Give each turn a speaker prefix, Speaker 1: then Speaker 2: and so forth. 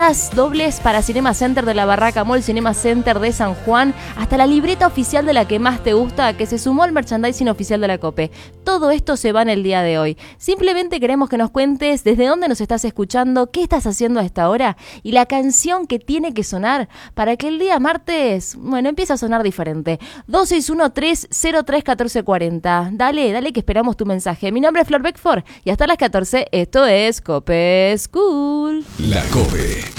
Speaker 1: entradas dobles para Cinema Center de la Barraca Mall, Cinema Center de San Juan, hasta la libreta oficial de la que más te gusta, que se sumó al merchandising oficial de la COPE. Todo esto se va en el día de hoy. Simplemente queremos que nos cuentes desde dónde nos estás escuchando, qué estás haciendo a esta hora y la canción que tiene que sonar para que el día martes, empiece a sonar diferente. 2613-031440. Dale que esperamos tu mensaje. Mi nombre es Flor Beckford y hasta las 14 esto es COPE School.
Speaker 2: La COPE.